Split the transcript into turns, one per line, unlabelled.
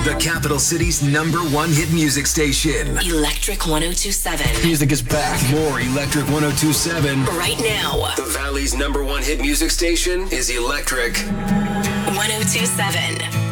The capital city's #1 hit music station.
Electric 1027.
Music is back.
More Electric 1027.
Right now.
The Valley's #1 hit music station is Electric
1027.